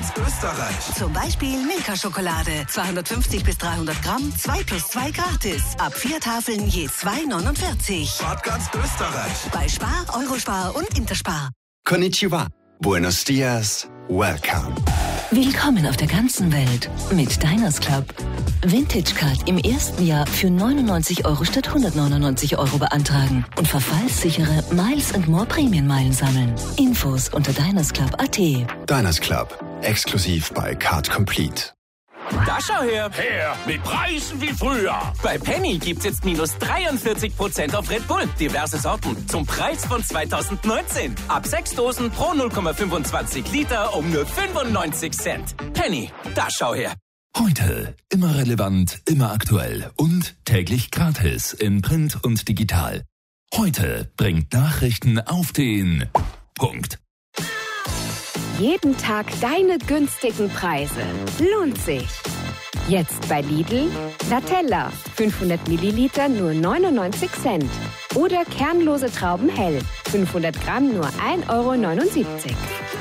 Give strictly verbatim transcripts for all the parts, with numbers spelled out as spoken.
ganz Österreich. Zum Beispiel Milka-Schokolade. zweihundertfünfzig bis dreihundert Gramm, zwei plus zwei gratis. Ab vier Tafeln je zwei neunundvierzig. Spart ganz Österreich. Bei Spar, Eurospar und Interspar. Konnichiwa. Buenos dias. Welcome. Willkommen auf der ganzen Welt mit Diners Club. Vintage Card im ersten Jahr für neunundneunzig Euro statt hundertneunundneunzig Euro beantragen und verfallssichere Miles and More Prämienmeilen sammeln. Infos unter dinersclub punkt at. Diners Club. Exklusiv bei Card Complete. Da schau her. Her, mit Preisen wie früher. Bei Penny gibt's jetzt minus dreiundvierzig Prozent auf Red Bull. Diverse Sorten zum Preis von zweitausendneunzehn. Ab sechs Dosen pro null Komma fünfundzwanzig Liter um nur fünfundneunzig Cent. Penny, da schau her. Heute immer relevant, immer aktuell und täglich gratis in Print und digital. Heute bringt Nachrichten auf den Punkt. Jeden Tag deine günstigen Preise. Lohnt sich. Jetzt bei Lidl. Nutella. fünfhundert Milliliter nur neunundneunzig Cent. Oder kernlose Trauben hell. fünfhundert Gramm nur ein Euro neunundsiebzig.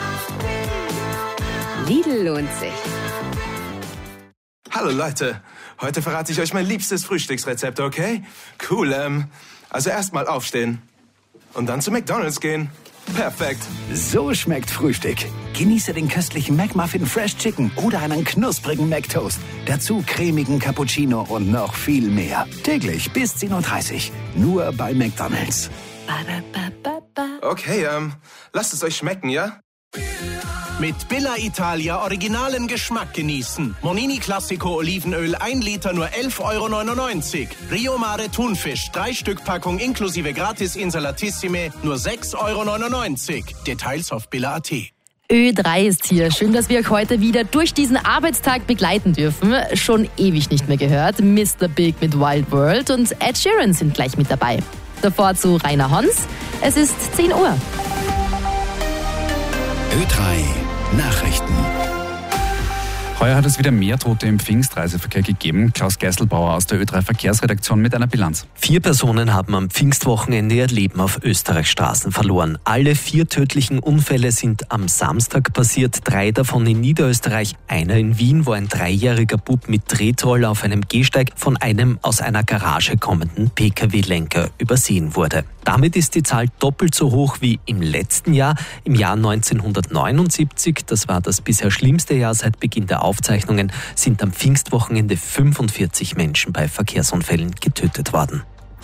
Lidl lohnt sich. Hallo Leute, heute verrate ich euch mein liebstes Frühstücksrezept, okay? Cool, ähm, also erstmal aufstehen und dann zu McDonald's gehen. Perfekt. So schmeckt Frühstück. Genieße den köstlichen McMuffin Fresh Chicken oder einen knusprigen McToast. Dazu cremigen Cappuccino und noch viel mehr. Täglich bis zehn Uhr dreißig. Nur bei McDonald's. Okay, ähm, lasst es euch schmecken, ja? Mit Billa Italia originalen Geschmack genießen. Monini Classico Olivenöl ein Liter nur elf Euro neunundneunzig. Rio Mare Thunfisch drei Stück Packung inklusive Gratis Insalatissime nur sechs Euro neunundneunzig. Details auf billa punkt at. Ö drei ist hier. Schön, dass wir euch heute wieder durch diesen Arbeitstag begleiten dürfen. Schon ewig nicht mehr gehört. Mister Big mit Wild World und Ed Sheeran sind gleich mit dabei. Davor zu Rainer Hons. Es ist zehn Uhr. Ö drei Nachrichten. Heuer hat es wieder mehr Tote im Pfingstreiseverkehr gegeben. Klaus Geiselbauer aus der Ö drei Verkehrsredaktion mit einer Bilanz. Vier Personen haben am Pfingstwochenende ihr Leben auf Österreichs Straßen verloren. Alle vier tödlichen Unfälle sind am Samstag passiert. Drei davon in Niederösterreich. Einer in Wien, wo ein dreijähriger Bub mit Drehtroller auf einem Gehsteig von einem aus einer Garage kommenden P K W-Lenker übersehen wurde. Damit ist die Zahl doppelt so hoch wie im letzten Jahr, im Jahr neunzehnhundertneunundsiebzig. Das war das bisher schlimmste Jahr seit Beginn der Aufzeichnungen, sind am Pfingstwochenende fünfundvierzig Menschen bei Verkehrsunfällen getötet worden.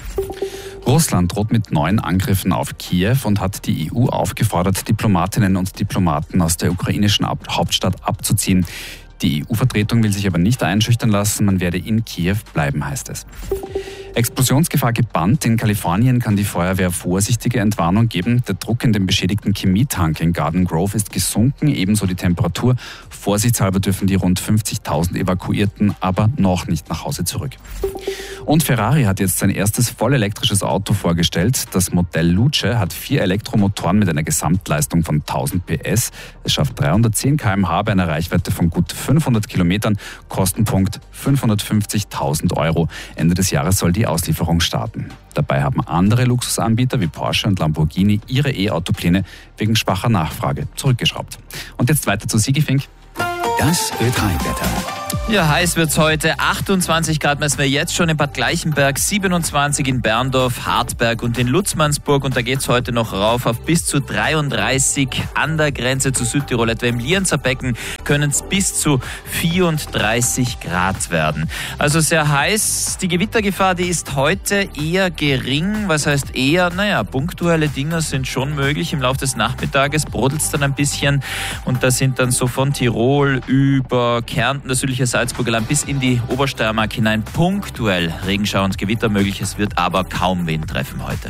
Russland droht mit neuen Angriffen auf Kiew und hat die E U aufgefordert, Diplomatinnen und Diplomaten aus der ukrainischen Hauptstadt abzuziehen. Die E U-Vertretung will sich aber nicht einschüchtern lassen, man werde in Kiew bleiben, heißt es. Explosionsgefahr gebannt. In Kalifornien kann die Feuerwehr vorsichtige Entwarnung geben. Der Druck in dem beschädigten Chemietank in Garden Grove ist gesunken, ebenso die Temperatur. Vorsichtshalber dürfen die rund fünfzigtausend Evakuierten aber noch nicht nach Hause zurück. Und Ferrari hat jetzt sein erstes vollelektrisches Auto vorgestellt. Das Modell Luce hat vier Elektromotoren mit einer Gesamtleistung von tausend P S. Es schafft dreihundertzehn Kilometer pro Stunde bei einer Reichweite von gut fünfhundert Kilometern. Kostenpunkt fünfhundertfünfzigtausend Euro. Ende des Jahres soll die Auslieferung starten. Dabei haben andere Luxusanbieter wie Porsche und Lamborghini ihre E-Auto-Pläne wegen schwacher Nachfrage zurückgeschraubt. Und jetzt weiter zu Sigi Fink. Das Ö drei Wetter. Ja, heiß wird's heute. achtundzwanzig Grad messen wir jetzt schon in Bad Gleichenberg, siebenundzwanzig in Berndorf, Hartberg und in Lutzmannsburg. Und da geht's heute noch rauf auf bis zu dreiunddreißig. An der Grenze zu Südtirol, etwa im Lienzer Becken, können es bis zu vierunddreißig Grad werden. Also sehr heiß. Die Gewittergefahr, die ist heute eher gering. Was heißt eher? Naja, punktuelle Dinger sind schon möglich. Im Laufe des Nachmittages brodelt's dann ein bisschen. Und da sind dann so von Tirol über Kärnten, das südliche Salzburger Land bis in die Obersteiermark hinein punktuell Regenschauer und Gewitter möglich. Es wird aber kaum Wind treffen heute.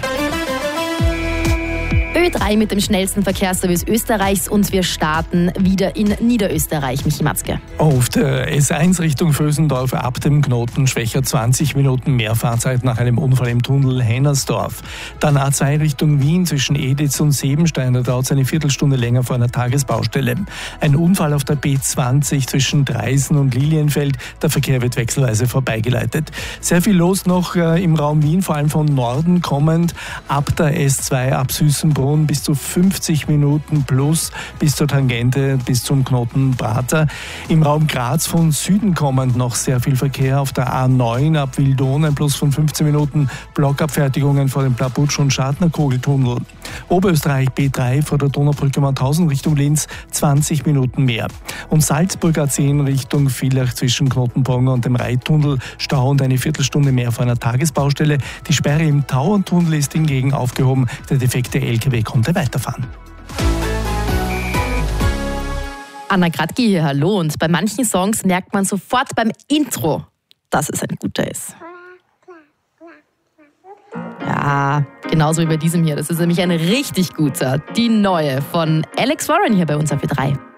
Ö drei mit dem schnellsten Verkehrsservice Österreichs und wir starten wieder in Niederösterreich. Michi Matzke. Auf der S eins Richtung Vösendorf ab dem Knoten schwächer zwanzig Minuten mehr Fahrzeit nach einem Unfall im Tunnel Hennersdorf. Dann A zwei Richtung Wien zwischen Editz und Sebenstein, da dauert es eine Viertelstunde länger vor einer Tagesbaustelle. Ein Unfall auf der B zwanzig zwischen Dreisen und Lilienfeld, der Verkehr wird wechselweise vorbeigeleitet. Sehr viel los noch äh, im Raum Wien, vor allem von Norden kommend ab der S zwei ab Süßenbrunn Region bis zu fünfzig Minuten plus bis zur Tangente, bis zum Knoten Prater. Im Raum Graz von Süden kommend noch sehr viel Verkehr auf der A neun ab Wildon, ein Plus von fünfzehn Minuten, Blockabfertigungen vor dem Plabutsch- und Schadner-Kogeltunnel. Oberösterreich B drei vor der Donaubrücke Mauthausen Richtung Linz, zwanzig Minuten mehr. Und Salzburg A zehn Richtung Villach zwischen Knotenbrongen und dem Reittunnel, Stau und eine Viertelstunde mehr vor einer Tagesbaustelle. Die Sperre im Tauerntunnel ist hingegen aufgehoben. Der defekte L K W konnte weiterfahren. Anna Gradke hier, hallo. Und bei manchen Songs merkt man sofort beim Intro, dass es ein guter ist. Ja, genauso wie bei diesem hier. Das ist nämlich ein richtig guter. Die neue von Alex Warren hier bei uns auf W drei.